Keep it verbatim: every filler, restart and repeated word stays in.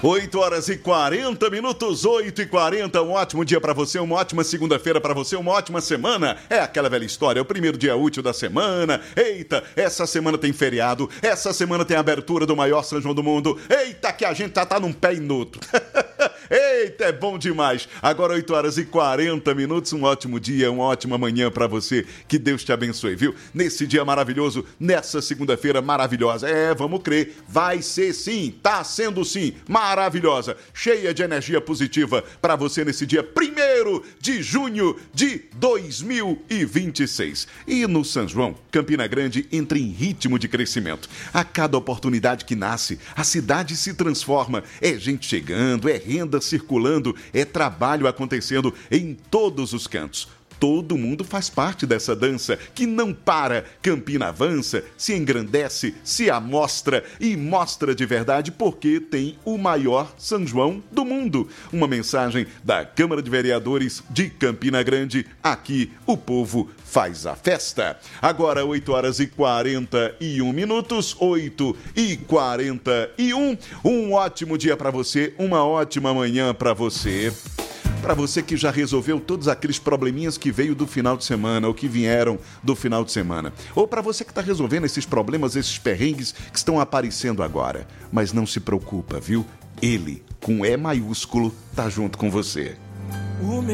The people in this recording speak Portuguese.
oito horas e quarenta minutos, oito e quarenta, um ótimo dia pra você, uma ótima segunda-feira pra você, uma ótima semana. É aquela velha história, é o primeiro dia útil da semana. Eita, essa semana tem feriado, essa semana tem a abertura do maior São João do mundo. Eita, que a gente já tá num pé e no outro. Eita, é bom demais. Agora oito horas e quarenta minutos, um ótimo dia, uma ótima manhã pra você. Que Deus te abençoe, viu? Nesse dia maravilhoso, nessa segunda-feira maravilhosa. É, vamos crer, vai ser sim, tá sendo sim, maravilhosa, cheia de energia positiva pra você nesse dia primeiro de junho de dois mil e vinte e seis. E no São João, Campina Grande entra em ritmo de crescimento. A cada oportunidade que nasce, a cidade se transforma. É gente chegando, é renda circulando, é trabalho acontecendo em todos os cantos. Todo mundo faz parte dessa dança que não para. Campina avança, se engrandece, se amostra e mostra de verdade porque tem o maior São João do mundo. Uma mensagem da Câmara de Vereadores de Campina Grande. Aqui o povo faz a festa. Agora oito horas e quarenta e um minutos, oito e quarenta e um. Um ótimo dia para você, uma ótima manhã para você. Para você que já resolveu todos aqueles probleminhas que veio do final de semana ou que vieram do final de semana. Ou para você que está resolvendo esses problemas, esses perrengues que estão aparecendo agora. Mas não se preocupa, viu? Ele, com E maiúsculo, tá junto com você.